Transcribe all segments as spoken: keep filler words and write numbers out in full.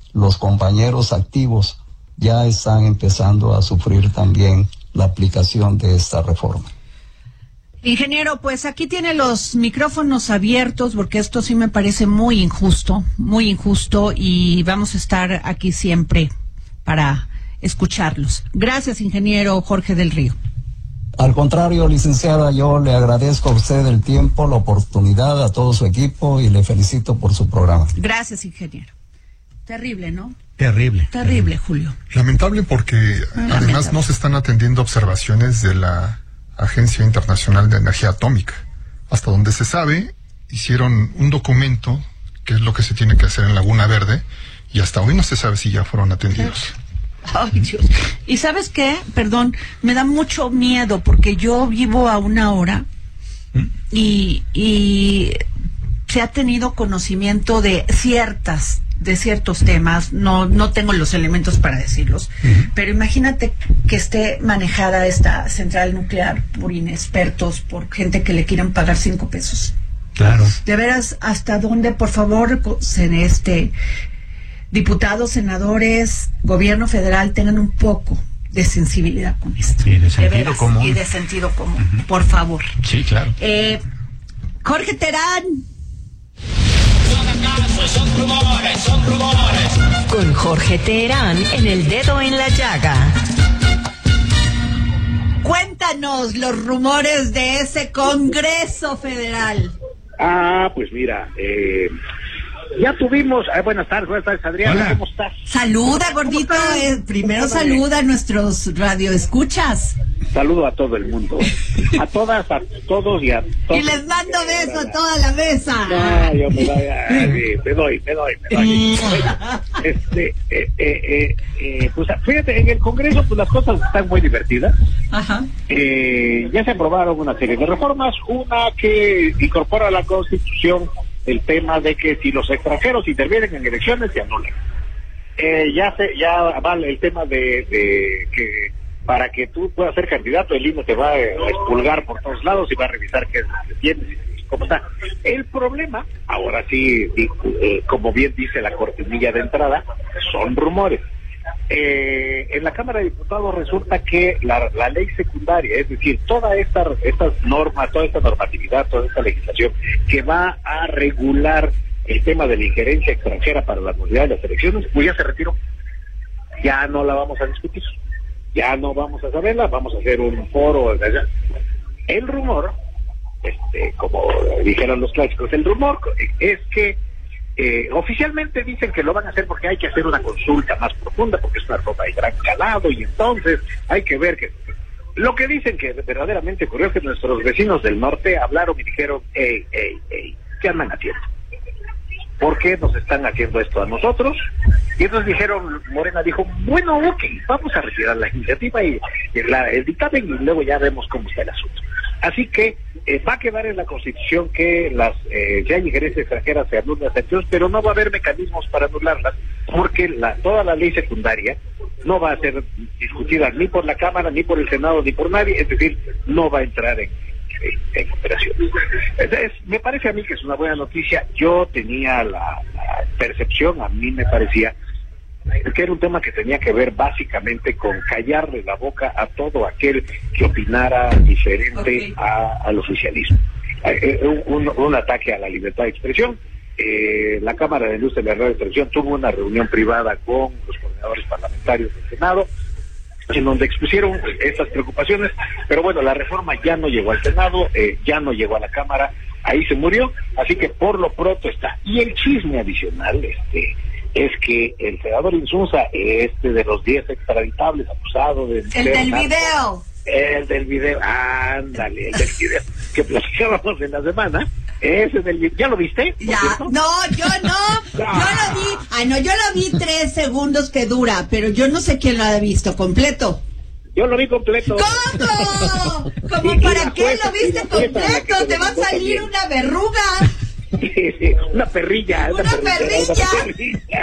los compañeros activos ya están empezando a sufrir también la aplicación de esta reforma. Ingeniero, pues aquí tiene los micrófonos abiertos porque esto sí me parece muy injusto, muy injusto, y vamos a estar aquí siempre para escucharlos. Gracias, ingeniero Jorge del Río. Al contrario, licenciada, yo le agradezco a usted el tiempo, la oportunidad, a todo su equipo, y le felicito por su programa. Gracias, ingeniero. Terrible, ¿no? Terrible. Terrible, Julio. Lamentable porque Lamentable. Además no se están atendiendo observaciones de la Agencia Internacional de Energía Atómica. Hasta donde se sabe, hicieron un documento, que es lo que se tiene que hacer en Laguna Verde, y hasta hoy no se sabe si ya fueron atendidos. Ay, Dios. ¿Y sabes qué? Perdón, me da mucho miedo porque yo vivo a una hora y, y se ha tenido conocimiento de ciertas de ciertos temas, no no tengo los elementos para decirlos, uh-huh. pero imagínate que esté manejada esta central nuclear por inexpertos, por gente que le quieran pagar cinco pesos. Claro. De veras, ¿hasta dónde, por favor, en este diputados, senadores, gobierno federal tengan un poco de sensibilidad con esto? Sí, de sentido de veras, común. Y de sentido común, uh-huh. por favor. Sí, claro. Eh, Jorge Terán. Son rumores, son rumores. Con Jorge Terán en El Dedo en la Llaga. Cuéntanos los rumores de ese Congreso Federal. Ah, pues mira, eh, ya tuvimos... Eh, buenas tardes, buenas tardes, Adrián. Hola. ¿Cómo estás? Saluda, gordito. Eh, primero saluda a nuestros radioescuchas. Saludo a todo el mundo. A todas, a todos y a todos. Y les mando beso a toda la mesa. No, yo me doy, ay, me doy, me doy, me doy. Este, eh, eh, eh, eh, pues fíjate, en el Congreso pues las cosas están muy divertidas. Ajá. Eh, ya se aprobaron una serie de reformas, una que incorpora a la Constitución el tema de que si los extranjeros intervienen en elecciones se anulan. Eh, ya se, ya vale el tema de, de que para que tú puedas ser candidato, el I N E te va a expulgar por todos lados y va a revisar qué es lo que tienes y cómo está. El problema, ahora sí, eh, como bien dice la cortinilla de entrada, son rumores. Eh, en la Cámara de Diputados resulta que la, la ley secundaria, es decir, toda esta estas normas, toda esta normatividad, toda esta legislación que va a regular el tema de la injerencia extranjera para la nulidad de las elecciones, pues ya se retiró. Ya no la vamos a discutir. Ya no vamos a saberla, vamos a hacer un foro. El rumor, este, como dijeron los clásicos, el rumor es que eh, oficialmente dicen que lo van a hacer porque hay que hacer una consulta más profunda, porque es una reforma de gran calado, y entonces hay que ver que... Lo que dicen que verdaderamente ocurrió es que nuestros vecinos del norte hablaron y dijeron, hey, hey, hey, ¿qué andan haciendo? ¿Por qué nos están haciendo esto a nosotros? Y entonces dijeron, Morena dijo, bueno, ok, vamos a retirar la iniciativa y, y la, el dictamen, y luego ya vemos cómo está el asunto. Así que eh, va a quedar en la Constitución que las eh, si hay injerencia extranjera se anulan las elecciones, pero no va a haber mecanismos para anularlas, porque la, toda la ley secundaria no va a ser discutida ni por la Cámara, ni por el Senado, ni por nadie, es decir, no va a entrar en En, en operación. Entonces, me parece a mí que es una buena noticia. Yo tenía la, la percepción, a mí me parecía que era un tema que tenía que ver básicamente con callarle la boca a todo aquel que opinara diferente okay. a, al oficialismo. Eh, un, un, un ataque a la libertad de expresión. Eh, la Cámara de Industria de la Radio y Televisión tuvo una reunión privada con los coordinadores parlamentarios del Senado, en donde expusieron estas preocupaciones, pero bueno, la reforma ya no llegó al Senado, eh, ya no llegó a la Cámara, ahí se murió, así que por lo pronto está. Y el chisme adicional este es que el senador Insunza, este de los diez extraditables acusados de... El del video. El del video, ándale, el del video, que platicábamos en la semana. Ese del video, ¿ya lo viste? Ya, no, yo no, yo lo vi, ah no, yo lo vi tres segundos que dura, pero yo no sé quién lo ha visto completo. Yo lo vi completo. ¿Cómo? ¿Cómo y, para y qué jueza, lo viste completo? Te va a salir una verruga. Sí, sí, una perrilla. Una, una perrilla. perrilla.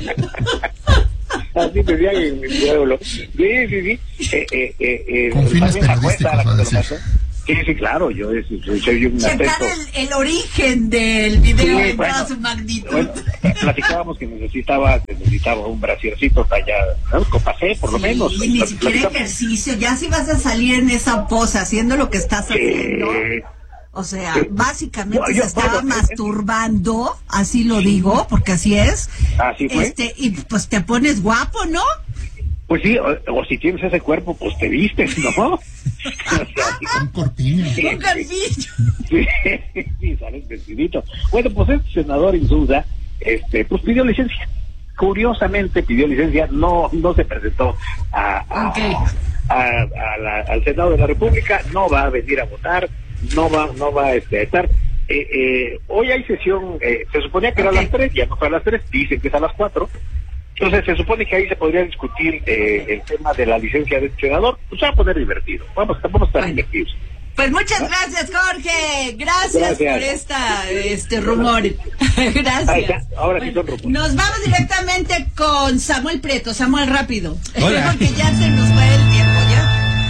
Así me decían en mi pueblo. Sí, sí, sí. Eh, eh, eh, Con fines periodísticos, va a decir. Sí, sí, claro, yo soy, soy un Checar atento. el, el origen del video Sí, en bueno, toda su magnitud. Bueno, platicábamos que necesitaba necesitaba un brasiercito tallado, ¿no? Con pasé, por lo Sí, menos. ni siquiera Platicamos. ejercicio. Ya si vas a salir en esa posa haciendo lo que estás haciendo. Eh, O sea, Sí. básicamente No, yo- se estaba bueno, masturbando, así lo digo, porque así es. Así fue. Este, y pues te pones guapo, ¿no? Pues sí, o, o si tienes ese cuerpo, pues te vistes, ¿no? O sea, Un corpiño. sí, Un calvillo. sí, sí, sales vestidito. Bueno, pues este senador Insulza, este, pues pidió licencia. Curiosamente pidió licencia, no, no se presentó a, a, Ok. a, a la- al Senado de la República, no va a venir a votar, no va, no va este, a estar. Eh, eh, hoy hay sesión, eh, se suponía que era Ok. a las tres, ya no fue a las tres, dicen que es a las cuatro. Entonces se supone que ahí se podría discutir eh, el tema de la licencia del senador, pues se va a poner divertido, vamos, vamos a estar Bueno. divertidos. Pues muchas gracias, Jorge. Gracias, Gracias. por esta, este rumor. Ahí Gracias. está, ahora sí son rumores. Nos vamos directamente con Samuel Prieto. Samuel, rápido. Hola. Porque ya se nos fue el tiempo, ¿ya?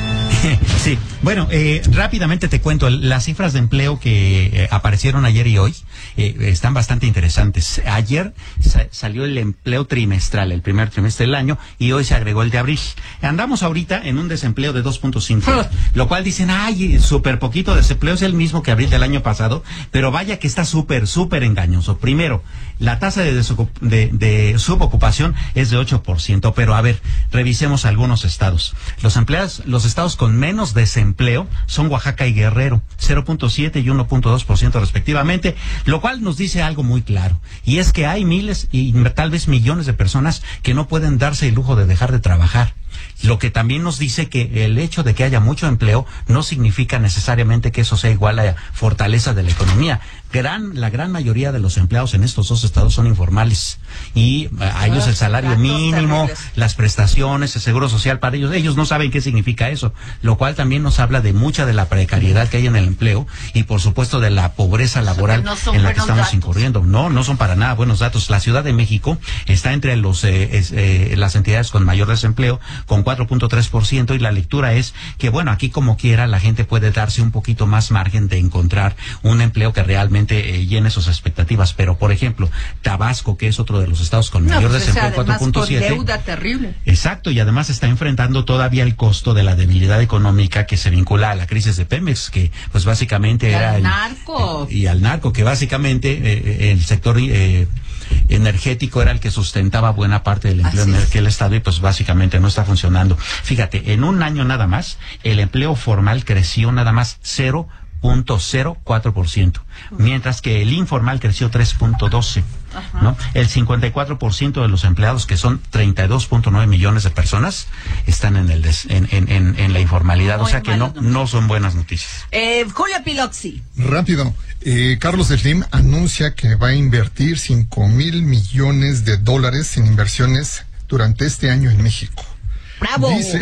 Sí, bueno, eh, rápidamente te cuento, las cifras de empleo que eh, aparecieron ayer y hoy eh, están bastante interesantes. Ayer sa- salió el empleo trimestral, el primer trimestre del año, y hoy se agregó el de abril. Andamos ahorita en un desempleo de dos punto cinco, lo cual dicen, ay, súper poquito desempleo, es el mismo que abril del año pasado, pero vaya que está súper, súper engañoso. Primero, la tasa de, desocup- de, de subocupación es de ocho por ciento, pero a ver, revisemos algunos estados. Los empleados, los estados con menos desempleo son Oaxaca y Guerrero, cero punto siete y uno punto dos por ciento respectivamente, lo cual nos dice algo muy claro, y es que hay miles y tal vez millones de personas que no pueden darse el lujo de dejar de trabajar. Lo que también nos dice que el hecho de que haya mucho empleo no significa necesariamente que eso sea igual a fortaleza de la economía. Gran, la gran mayoría de los empleados en estos dos estados son informales y a ellos el salario datos mínimo, terribles. las prestaciones, el seguro social para ellos, ellos no saben qué significa eso, lo cual también nos habla de mucha de la precariedad que hay en el empleo y por supuesto de la pobreza laboral no son en la que buenos estamos datos. incurriendo. No, no son para nada buenos datos. La Ciudad de México está entre los eh, es, eh, las entidades con mayor desempleo, con cuatro punto tres por ciento, y la lectura es que, bueno, aquí como quiera la gente puede darse un poquito más margen de encontrar un empleo que realmente eh, llene sus expectativas. Pero, por ejemplo, Tabasco, que es otro de los estados con No, mayor pues, o sea, desempleo, cuatro además punto con siete. deuda terrible. Exacto, y además está enfrentando todavía el costo de la debilidad económica que se vincula a la crisis de Pemex, que pues básicamente Y era al el narco. eh, y al narco, que básicamente eh, el sector eh, energético era el que sustentaba buena parte del empleo Así en es. aquel estado y pues básicamente no está funcionando. Fíjate, en un año nada más el empleo formal creció nada más cero punto cero cuatro por ciento, mientras que el informal creció tres punto doce por ciento. ¿No? El cincuenta y cuatro por ciento de los empleados, que son treinta y dos punto nueve millones de personas, están en el des- en, en, en, en la informalidad, o Muy sea que no malas noticias. no son buenas noticias. Eh, Julio Piloxi. Rápido. Eh, Carlos Slim anuncia que va a invertir cinco mil millones de dólares en inversiones durante este año en México. Bravo. Dice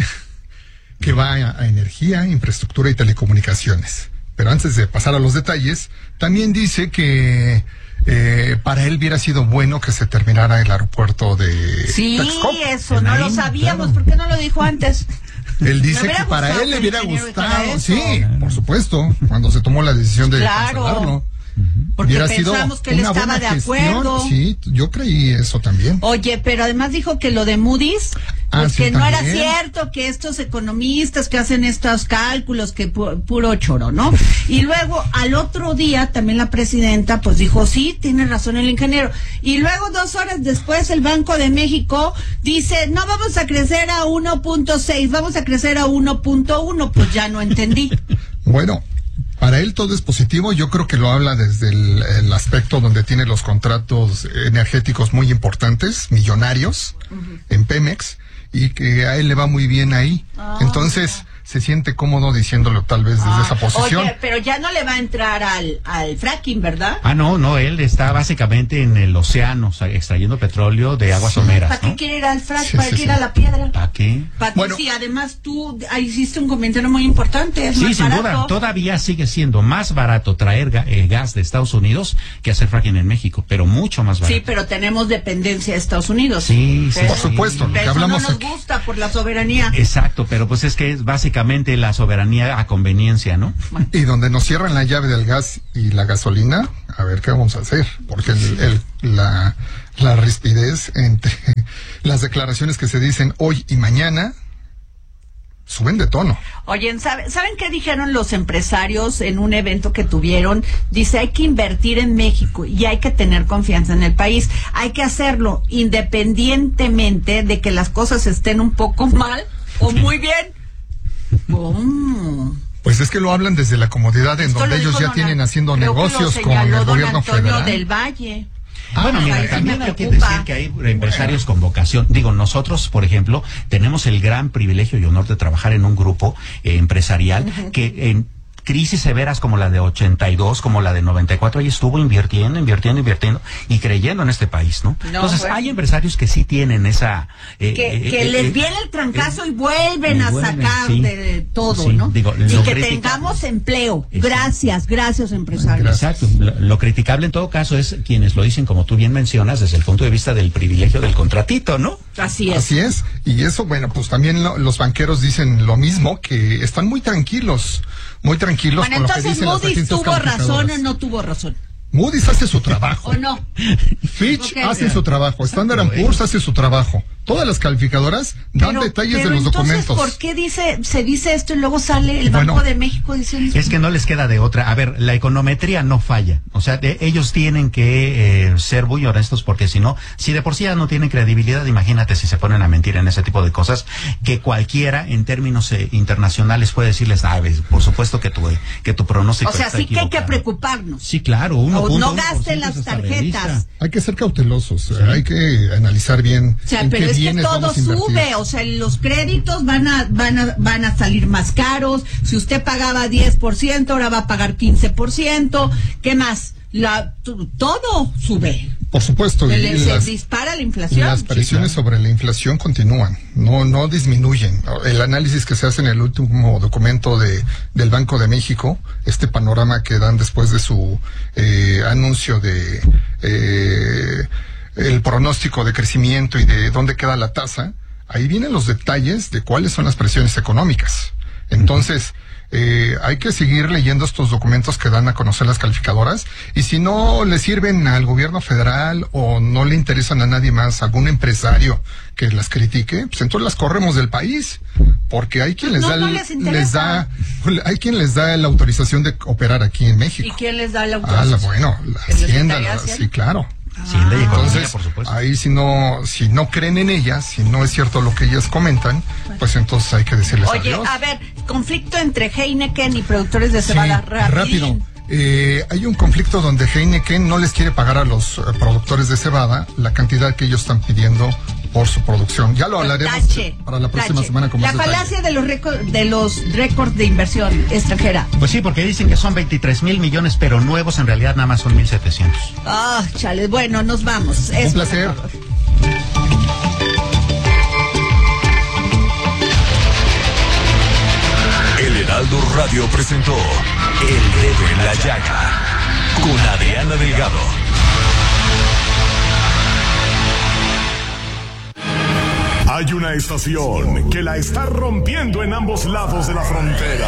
que va a, a energía, infraestructura y telecomunicaciones. Pero antes de pasar a los detalles, también dice que eh, para él hubiera sido bueno que se terminara el aeropuerto de Sí, Texcoco. eso, En no ahí, lo sabíamos. claro. ¿Por qué no lo dijo antes? Él Me dice hubiera que para gustado él le que hubiera el ingeniero dijera gustado, eso. sí, por supuesto, cuando se tomó la decisión de Claro. cancelarlo. Porque Hubiera sido pensamos que él una estaba buena de gestión. acuerdo. Sí, yo creí eso también. Oye, pero además dijo que lo de Moody's, Ah, pues sí, que no era también. cierto, que estos economistas que hacen estos cálculos, que pu- puro choro, ¿no? Y luego al otro día también la presidenta pues dijo, sí, tiene razón el ingeniero. Y luego dos horas después el Banco de México dice, no vamos a crecer a uno punto seis, vamos a crecer a uno punto uno, pues ya no entendí. Bueno, para él todo es positivo. Yo creo que lo habla desde el, el aspecto donde tiene los contratos energéticos muy importantes, millonarios, en Pemex, y que a él le va muy bien ahí. Ah. Entonces se siente cómodo diciéndolo tal vez desde Ah, esa posición. Oye, pero ya no le va a entrar al, al fracking, ¿verdad? Ah, no, no, él está básicamente en el océano, o sea, extrayendo petróleo de aguas someras, ¿Para qué ¿no? quiere ir al frac? Sí, ¿Para sí, qué ir sí. a la piedra? ¿Para qué? ¿Para Bueno. qué? Sí, además tú ahí hiciste un comentario muy importante, es Sí, más sin barato. duda, todavía sigue siendo más barato traer ga- eh, gas de Estados Unidos que hacer fracking en México, pero mucho más barato. Sí, pero tenemos dependencia de Estados Unidos. Sí, sí, Pero- Por supuesto, lo que pero eso hablamos no nos aquí. gusta por la soberanía. Exacto, pero pues es que es básicamente básicamente la soberanía a conveniencia, ¿no? Y donde nos cierran la llave del gas y la gasolina, a ver qué vamos a hacer, porque el, el, la, la rispidez entre las declaraciones que se dicen hoy y mañana suben de tono. Oye, ¿saben, ¿saben qué dijeron los empresarios en un evento que tuvieron? Dice, hay que invertir en México y hay que tener confianza en el país. Hay que hacerlo independientemente de que las cosas estén un poco mal o muy bien. Oh. Pues es que lo hablan desde la comodidad en Esto donde ellos ya don, tienen haciendo creo negocios que lo con el don gobierno Antonio federal. del Valle. Ah, bueno, mira, ahí sí también me hay que preocupa. decir que hay empresarios con vocación. Digo, nosotros, por ejemplo, tenemos el gran privilegio y honor de trabajar en un grupo eh, empresarial uh-huh. que en crisis severas como la de ochenta y dos, como la de noventa y cuatro, ahí estuvo invirtiendo, invirtiendo, invirtiendo y creyendo en este país, ¿no? no Entonces, pues, hay empresarios que sí tienen esa... Eh, que que eh, les eh, viene el trancazo eh, y vuelven a vuelven, sacar sí, de todo, sí, ¿no? Digo, y que tengamos empleo. Exacto. Gracias, gracias, empresarios. Exacto. Lo, lo criticable en todo caso es quienes lo dicen, como tú bien mencionas, desde el punto de vista del privilegio del contratito, ¿no? Así es. Así es. Y eso, bueno, pues también lo, los banqueros dicen lo mismo, que están muy tranquilos. Muy tranquilos bueno, con lo que dicen las agencias calificadoras. ¿Moody's tuvo razón o no tuvo razón? Moody's hace su trabajo. ¿O no? Fitch okay. hace su trabajo. Standard and Poor's hace su trabajo. Todas las calificadoras dan pero, detalles pero de los entonces, documentos. ¿por qué dice, se dice esto y luego sale el Banco bueno, de México diciendo? Es que no les queda de otra. A ver, la econometría no falla. O sea, de, ellos tienen que eh, ser muy honestos porque si no, si de por sí ya no tienen credibilidad, imagínate si se ponen a mentir en ese tipo de cosas, que cualquiera en términos eh, internacionales puede decirles, ah, ves, por supuesto que tu, que tu pronóstico está está sí equivocado. Que hay que preocuparnos. Sí, claro. Uno o no gasten las tarjetas. Hay que ser cautelosos, sí. Hay que analizar bien. O sea, en pero qué es bienes que todo sube, o sea, los créditos van a, van a, van a salir más caros. Si usted pagaba diez por ciento, ahora va a pagar quince por ciento. ¿Qué más? La, todo sube. Por supuesto. Se, y le, las, se dispara la inflación. Las presiones sí, claro. sobre la inflación continúan, no no disminuyen. El análisis que se hace en el último documento de del Banco de México, este panorama que dan después de su eh, anuncio de eh, el pronóstico de crecimiento y de dónde queda la tasa, ahí vienen los detalles de cuáles son las presiones económicas. Entonces, eh, hay que seguir leyendo estos documentos que dan a conocer las calificadoras, y si no le sirven al gobierno federal o no le interesan a nadie más, algún empresario que las critique, pues entonces las corremos del país, porque hay quien les no, da, no el, les, les da, hay quien les da la autorización de operar aquí en México. ¿Y quién les da la autorización? Ah, la, bueno, la Hacienda, la, sí, claro. Hacienda y economía, entonces, por supuesto. Ahí si no, si no creen en ellas, si no es cierto lo que ellas comentan, pues entonces hay que decirles Oye, adiós. a ver, conflicto entre Heineken y productores de cebada. Sí, rápido. Eh, hay un conflicto donde Heineken no les quiere pagar a los uh, productores de cebada la cantidad que ellos están pidiendo por su producción. Ya lo hablaremos tache, para la próxima tache. semana. Con la más falacia de los récords de los récords de inversión extranjera. Pues sí, porque dicen que son veintitrés mil millones, pero nuevos en realidad nada más son mil setecientos. Ah, oh, chale. Bueno, nos vamos. Un Eso, placer. El Heraldo Radio presentó El Dedo en la Llaga con Adriana Delgado. Hay una estación que la está rompiendo en ambos lados de la frontera.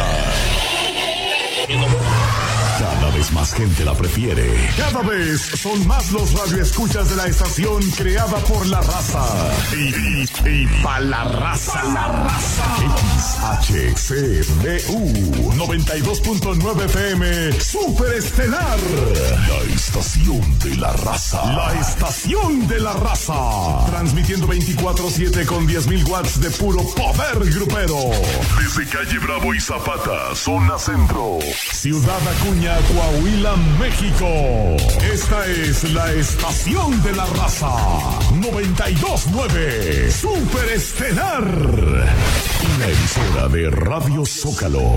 Cada vez más gente la prefiere. Cada vez son más los radioescuchas de la estación creada por la raza. Y, y, y pa' la raza. Pa la raza. X H C D U noventa y dos punto nueve F M Super Estelar. La estación de la raza. La estación de la raza. Transmitiendo veinticuatro siete con diez mil watts de puro poder grupero. Desde calle Bravo y Zapata, zona centro. Ciudad Acuña, Coahuila, México. Esta es la estación de la raza. noventa y dos punto nueve Super Estelar. Una emisora de Radio Zócalo.